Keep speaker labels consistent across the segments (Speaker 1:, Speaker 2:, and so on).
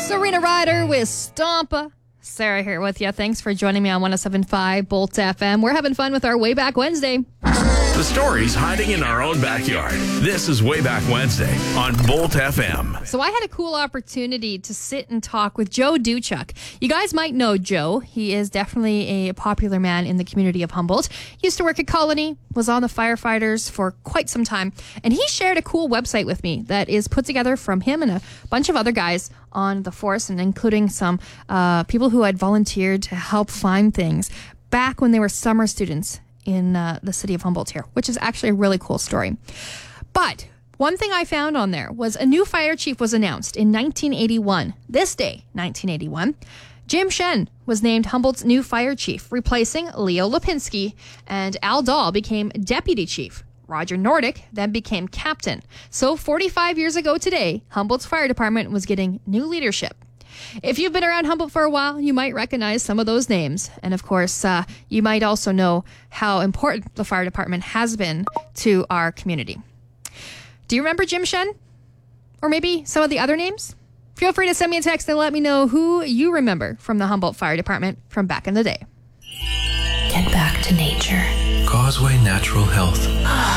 Speaker 1: Serena Ryder with Stompa. Sarah here with you. Thanks for joining me on 107.5 Bolt FM. We're having fun with our Way Back Wednesday.
Speaker 2: The stories hiding in our own backyard. This is Way Back Wednesday on Bolt FM.
Speaker 1: So I had a cool opportunity to sit and talk with Joe Duchuk. You guys might know Joe. He is definitely a popular man in the community of Humboldt. He used to work at Colony, was on the firefighters for quite some time, and he shared a cool website with me that is put together from him and a bunch of other guys on the force, and including some people who had volunteered to help find things back when they were summer students in the city of Humboldt here, which is actually a really cool story. But one thing I found on there was a new fire chief was announced in 1981. This day, 1981, Jim Shen was named Humboldt's new fire chief, replacing Leo Lipinski, and Al Dahl became deputy chief. Roger Nordic then became captain. So 45 years ago today, Humboldt's fire department was getting new leadership. If you've been around Humboldt for a while, you might recognize some of those names. And of course, you might also know how important the fire department has been to our community. Do you remember Jim Shen? Or maybe some of the other names? Feel free to send me a text and let me know who you remember from the Humboldt Fire Department from back in the day.
Speaker 3: Get back to nature.
Speaker 4: Causeway Natural Health.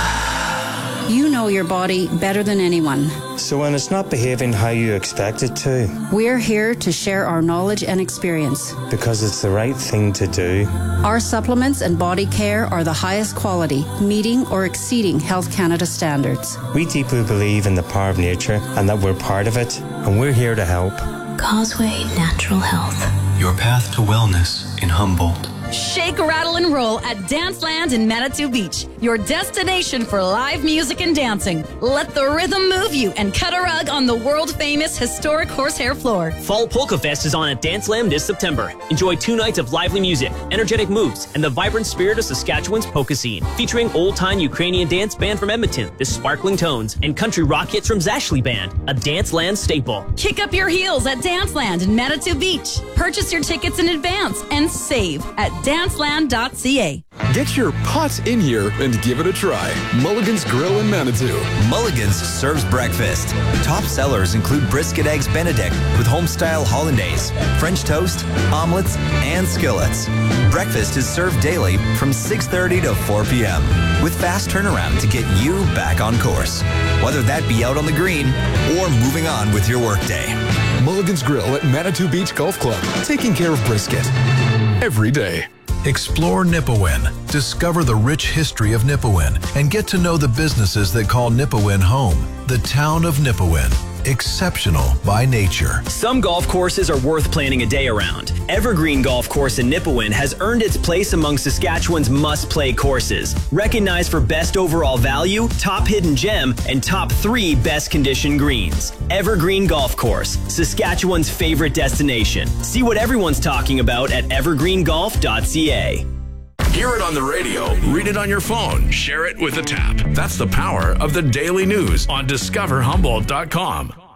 Speaker 5: You know your body better than anyone.
Speaker 6: So when it's not behaving how you expect it to,
Speaker 5: We're here to share our knowledge and experience.
Speaker 6: because it's the right thing to do.
Speaker 5: Our supplements and body care are the highest quality, meeting or exceeding Health Canada standards.
Speaker 6: We deeply believe in the power of nature and that we're part of it, and we're here to help.
Speaker 3: Causeway Natural Health.
Speaker 4: Your path to wellness in Humboldt.
Speaker 7: Shake, rattle, and roll at Danceland in Manitou Beach, your destination for live music and dancing. Let the rhythm move you and cut a rug on the world-famous historic horsehair floor.
Speaker 8: Fall Polka Fest is on at Danceland this September. Enjoy 2 nights of lively music, energetic moves, and the vibrant spirit of Saskatchewan's polka scene. Featuring old-time Ukrainian dance band from Edmonton, The Sparkling Tones, and country rock hits from Zashley Band, a Danceland staple.
Speaker 7: Kick up your heels at Danceland in Manitou Beach. Purchase your tickets in advance and save at danceland.ca.
Speaker 9: Get your pots in here and give it a try. Mulligan's Grill in Manitou.
Speaker 10: Mulligan's serves breakfast. Top sellers include brisket eggs Benedict with home-style hollandaise, French toast, omelets, and skillets. Breakfast is served daily from 6:30 to 4 p.m. with fast turnaround to get you back on course, whether that be out on the green or moving on with your workday.
Speaker 9: Mulligan's Grill at Manitou Beach Golf Club. Taking care of brisket every day.
Speaker 11: Explore Nipawin, discover the rich history of Nipawin, and get to know the businesses that call Nipawin home. The town of Nipawin, exceptional by nature.
Speaker 8: Some golf courses are worth planning a day around. Evergreen Golf Course in Nipawin has earned its place among Saskatchewan's must-play courses. Recognized for best overall value, top hidden gem, and top 3 best condition greens. Evergreen Golf Course, Saskatchewan's favorite destination. See what everyone's talking about at evergreengolf.ca.
Speaker 2: Hear it on the radio, read it on your phone, share it with a tap. That's the power of the daily news on discoverhumboldt.com.